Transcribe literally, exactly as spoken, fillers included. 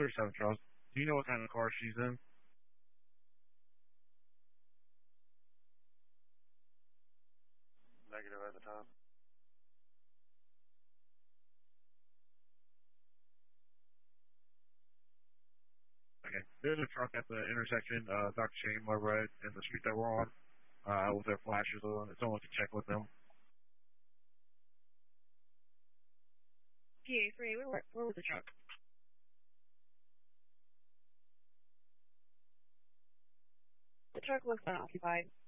thirty-seven, Charles. Do you know what kind of car she's in? Negative at the time. Okay. There's a truck at the intersection, uh, Doctor Shane, my right, in the street that we're on, uh, with their flashes on. If someone can check with them. P A three, where, where was the truck? The truck looks unoccupied.